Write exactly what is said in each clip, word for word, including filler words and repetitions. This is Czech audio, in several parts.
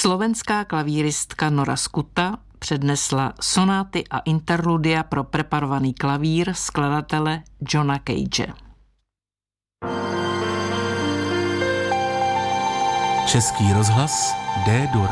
Slovenská klavíristka Nora Skuta přednesla sonáty a interludia pro preparovaný klavír skladatele Johna Cage. Český rozhlas D-dur.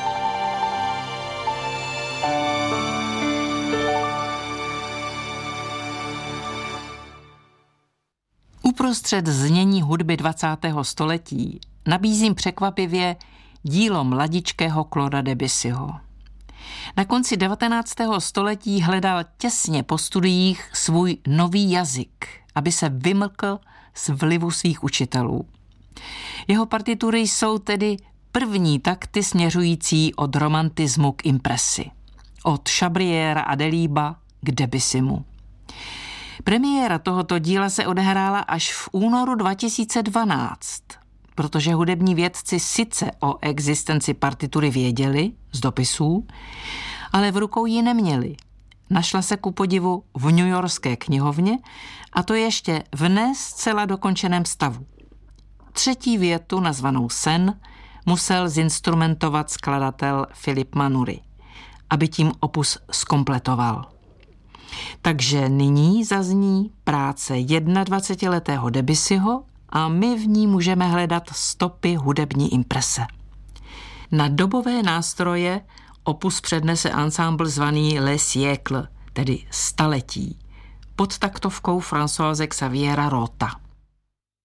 Uprostřed znění hudby dvacátého století nabízím překvapivě dílo mladičkého Clauda Debussyho. Na konci devatenáctého století hledal těsně po studiích svůj nový jazyk, aby se vymlkl z vlivu svých učitelů. Jeho partitury jsou tedy první takty směřující od romantismu k impresi. Od Chabriera a Delibes k Debussymu. Premiéra tohoto díla se odehrála až v únoru dva tisíce dvanáct, protože hudební vědci sice o existenci partitury věděli z dopisů, ale v rukou ji neměli. Našla se ku podivu v newyorské knihovně, a to ještě v ne zcela dokončeném stavu. Třetí větu, nazvanou Sen, musel zinstrumentovat skladatel Philippe Manoury, aby tím opus zkompletoval. Takže nyní zazní práce dvacetijednoletého Debussyho a my v ní můžeme hledat stopy hudební imprese. Na dobové nástroje opus přednese ensemble zvaný Les Siècles, tedy staletí, pod taktovkou Françoise Xaviera Rota.